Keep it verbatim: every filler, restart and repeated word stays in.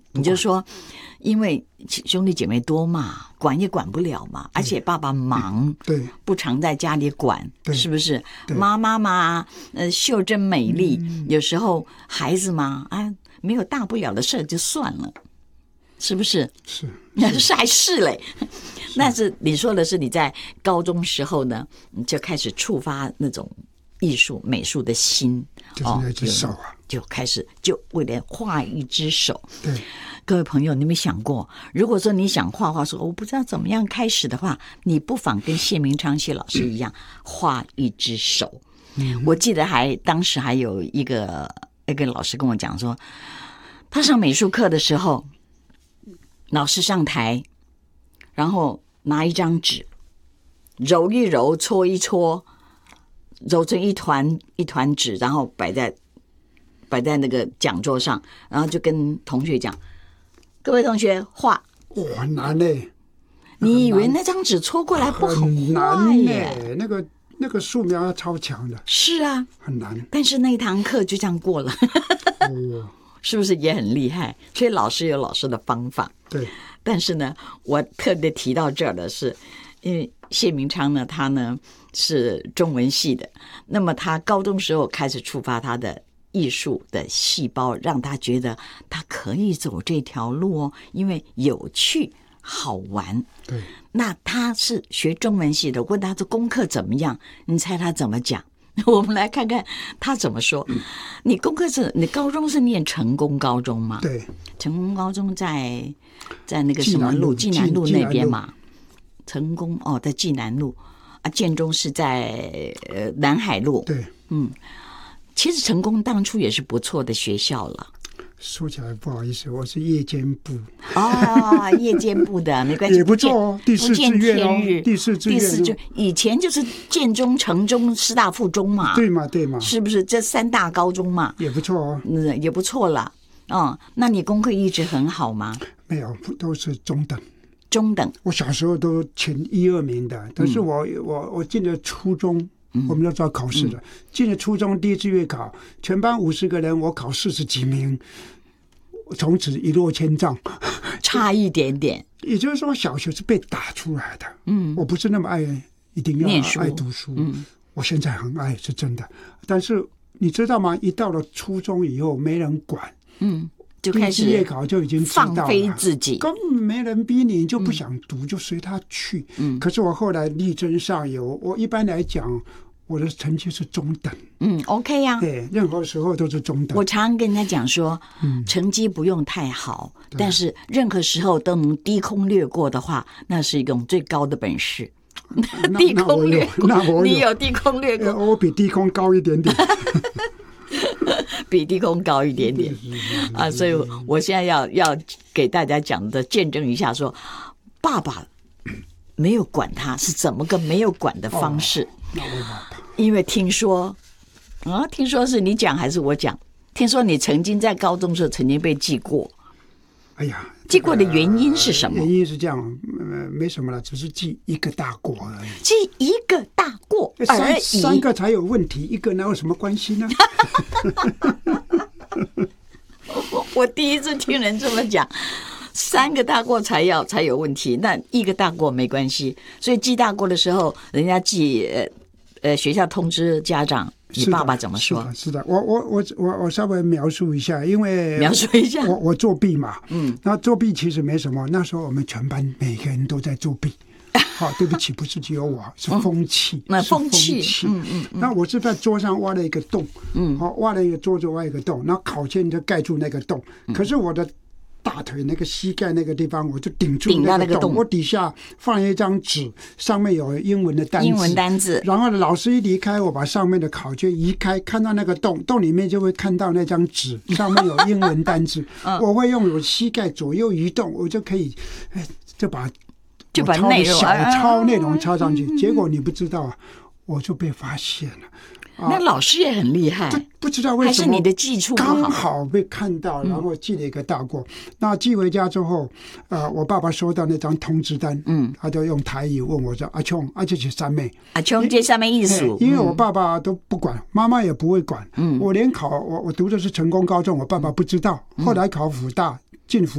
你就说，因为兄弟姐妹多嘛，管也管不了嘛，而且爸爸忙， 对， 不常在家里管，是不是？ 对， 妈妈嘛，呃，袖珍美丽，嗯、有时候孩子嘛，啊，没有大不了的事就算了，是不是？ 是， 是还是嘞。但是你说的是你在高中时候呢，你就开始触发那种艺术美术的心， 就是那只手啊。哦， 就开始就为了画一只手。 对， 各位朋友，你有没有想过，如果说你想画画，说我不知道怎么样开始的话，你不妨跟谢明昌谢老师一样，画一只手。嗯，我记得还当时还有一个一个老师跟我讲说，他上美术课的时候，老师上台，然后拿一张纸，揉一揉，搓一搓，揉成一团一团纸，然后摆在。摆在那个讲桌上，然后就跟同学讲：“各位同学画。” 哇，很难嘞！ 你以为那张纸搓过来不好画耶？ 那个那个素描要超强的。 是啊， 很难。 但是那一堂课就这样过了，哦、是不是也很厉害？所以老师有老师的方法。 对。 但是呢，我特别提到这儿的是，因为谢明昌呢，他呢是中文系的，那么他高中时候开始触发他的。艺术的细胞让他觉得他可以走这条路哦，因为有趣好玩。 对， 那他是学中文系的，问他的功课怎么样？你猜他怎么讲？我们来看看他怎么说。嗯、你功课是你高中是念成功高中吗？ 对， 成功高中在在那个什么路济南路那边嘛。成功哦，在济南路啊，建中是在呃南海路。 对， 嗯。其实成功当初也是不错的学校了。 说起来不好意思，我是夜间部。 哦，夜间部的没关系， 也不错哦。第四志愿哦，第四志愿。第四志以前就是建中、成中、师大附中嘛， 对嘛对嘛， 是不是这三大高中嘛？ 也不错哦， 嗯，也不错了。哦，那你功课一直很好吗？ 没有，都是中等。 中等。 我小时候都前一二名的，但是我、嗯、我我进了初中。我们都知道考试的，嗯、进了初中第一次月考，全班五十个人，我考四十几名，从此一落千丈， 差一点点。 也就是说，小学是被打出来的。嗯，我不是那么爱，一定要爱读书。嗯，我现在很爱，是真的。但是你知道吗？一到了初中以后，没人管。 嗯。就开始月考就已经知道了放飞自己， 根本没人逼你，你就不想读，嗯、就随他去。嗯，可是我后来力争上游，我一般来讲，我的成绩是中等。 嗯 ，OK 呀、啊， 对，任何时候都是中等。 我常常跟人家讲说，嗯，成绩不用太好，但是任何时候都能低空掠过的话，那是一种最高的本事。低空掠过， 那我有， 你有低空掠过， 我比低空高一点点。 比低空高一点点啊，所以我现在要要给大家讲的见证一下说，爸爸没有管他是怎么个没有管的方式。 哦、 因为听说啊，听说是你讲还是我讲？听说你曾经在高中时候曾经被记过。 哎呀， 记过的原因是什么？ 原因是这样，呃，没什么了，只是记一个大过而已。 记一个大过而已， 三个才有问题，一个哪有什么关系呢？ 我第一次听人这么讲，三个大过才要才有问题，那一个大过没关系。所以记大过的时候，人家记呃呃学校通知家长。你爸爸怎么说？ 是的，是的，我我我我我稍微描述一下，因为描述一下， 我我作弊嘛，嗯，那作弊其实没什么，那时候我们全班每个人都在作弊。好，对不起，不是只有我，是风气， 那、嗯、风气， 嗯嗯嗯。那我是在桌上挖了一个洞，嗯，好，挖了一个桌子挖一个洞，然后考卷就盖住那个洞，嗯、可是我的大腿那个膝盖那个地方，我就顶住那个 洞, 个洞我底下放了一张纸，上面有英文的单词， 英文单字。 然后老师一离开，我把上面的考卷移开，看到那个洞，洞里面就会看到那张纸，上面有英文单字。嗯、我会用我膝盖左右移动，我就可以，哎，就把就把内容小抄内容抄上去。嗯、结果你不知道啊，我就被发现了。 那老师也很厉害， 不知道为什么， 还是你的记触不好， 刚好被看到，然后记了一个大过。嗯、那寄回家之后，呃，我爸爸收到那张通知单，嗯，他就用台语问我说：“阿琼，阿这是三妹， 阿琼这上面意思？” 因为我爸爸都不管，妈妈也不会管，嗯，我连考我我读的是成功高中，我爸爸不知道，后来考辅大进辅。